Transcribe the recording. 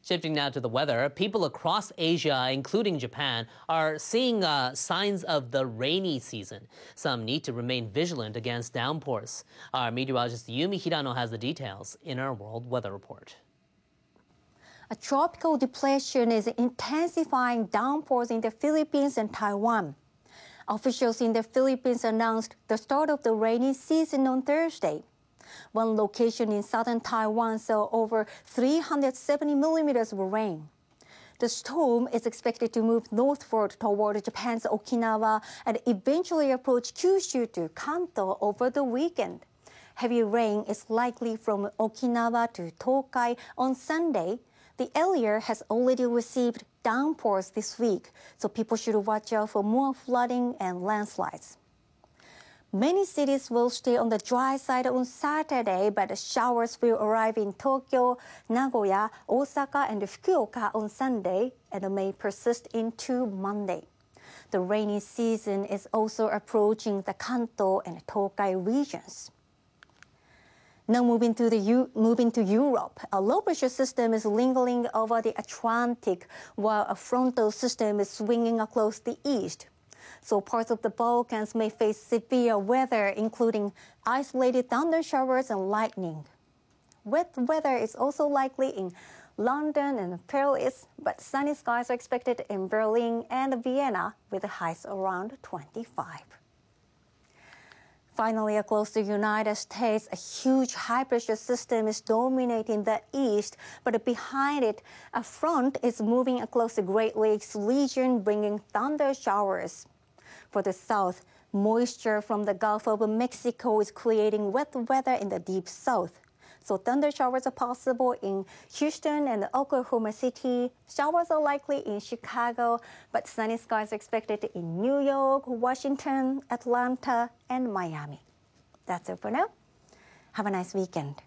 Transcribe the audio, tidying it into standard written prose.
Shifting now to the weather, people across Asia, including Japan, are seeing signs of the rainy season. Some need to remain vigilant against downpours. Our meteorologist Yumi Hirano has the details in our World Weather Report. A tropical depression is intensifying downpours in the Philippines and Taiwan. Officials in the Philippines announced the start of the rainy season on Thursday. One location in southern Taiwan saw over 370 millimeters of rain. The storm is expected to move northward toward Japan's Okinawa and eventually approach Kyushu to Kanto over the weekend. Heavy rain is likely from Okinawa to Tokai on Sunday. The area has already received downpours this week, so people should watch out for more flooding and landslides. Many cities will stay on the dry side on Saturday, but the showers will arrive in Tokyo, Nagoya, Osaka, and Fukuoka on Sunday and may persist into Monday. The rainy season is also approaching the Kanto and Tokai regions. Now moving to Europe, a low-pressure system is lingering over the Atlantic while a frontal system is swinging across the east. So parts of the Balkans may face severe weather, including isolated thunder showers and lightning. Wet weather is also likely in London and Paris, but sunny skies are expected in Berlin and Vienna with highs around 25. Finally, across the United States, a huge high-pressure system is dominating the east, but behind it, a front is moving across the Great Lakes region, bringing thunder showers. For the south, moisture from the Gulf of Mexico is creating wet weather in the deep south. So thunder showers are possible in Houston and Oklahoma City. Showers are likely in Chicago, but sunny skies are expected in New York, Washington, Atlanta, and Miami. That's it for now. Have a nice weekend.